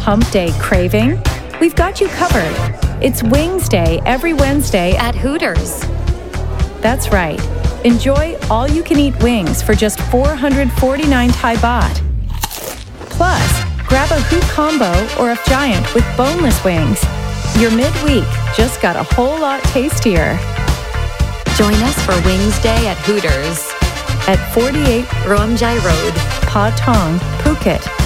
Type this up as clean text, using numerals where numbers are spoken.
Hump Day craving? We've got you covered. It's Wings Day every Wednesday at Hooters. That's right. Enjoy all-you-can-eat wings for just 449 Thai baht. Plus, grab a Hoot Combo or a Giant with boneless wings. Your midweek just got a whole lot tastier. Join us for Wings Day at Hooters at 48 Ruamjai Road, Pa Thong, Phuket.